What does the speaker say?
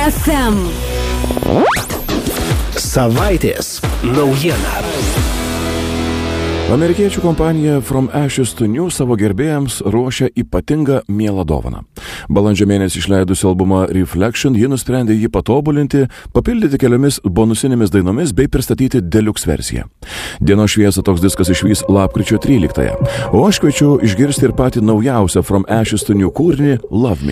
FM. Savaitės naujiena. Amerikiečių kompanija From Ashes to New savo gerbėjams ruošia ypatingą mielą dovaną. Balandžio mėnesį išleidusi albumą Reflection, ji nusprendė jį patobulinti, papildyti keliomis bonusinėmis dainomis bei pristatyti deluxe versiją. Dienos šviesą toks diskas išvys lapkričio 13-ąją, o aš kviečiu išgirsti ir patį naujausią From Ashes to New kūrinį Love Me.